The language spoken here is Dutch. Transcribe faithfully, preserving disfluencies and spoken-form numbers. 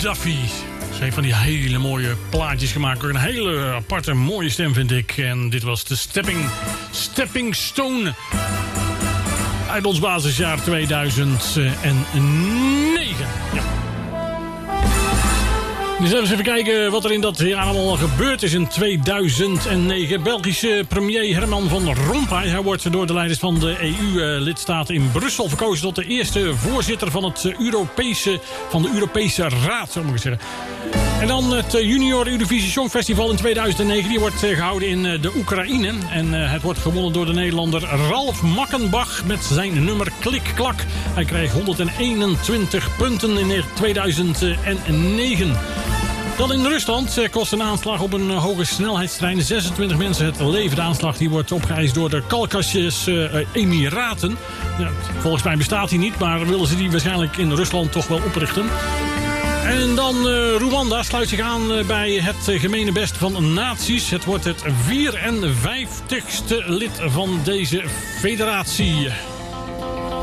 Duffy. Ze heeft van die hele mooie plaatjes gemaakt. Een hele aparte, mooie stem vind ik. En dit was de Stepping, Stepping Stone. Uit ons basisjaar tweeduizend negen. Ja. Dus eens even kijken wat er in dat jaar allemaal gebeurd is in tweeduizend negen. Belgische premier Herman van Rompuy. Hij wordt door de leiders van de E U-lidstaten in Brussel verkozen tot de eerste voorzitter van, het Europese, van de Europese Raad, zou ik maar zeggen. En dan het Junior Eurovisie Songfestival in tweeduizend negen. Die wordt gehouden in de Oekraïne. En het wordt gewonnen door de Nederlander Ralf Makkenbach met zijn nummer Klik Klak. Hij kreeg honderdeenentwintig punten in tweeduizend negen. Dan in Rusland kost een aanslag op een hoge snelheidstrein zesentwintig mensen het leven. De aanslag die wordt opgeëist door de Caucasische uh, Emiraten. Ja, volgens mij bestaat die niet, maar willen ze die waarschijnlijk in Rusland toch wel oprichten. En dan uh, Rwanda sluit zich aan uh, bij het uh, gemene best van naties. Het wordt het vierenvijftigste lid van deze federatie.